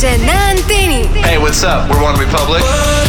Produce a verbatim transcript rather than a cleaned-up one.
Женна Антени. Hey, what's up? We're One Republic.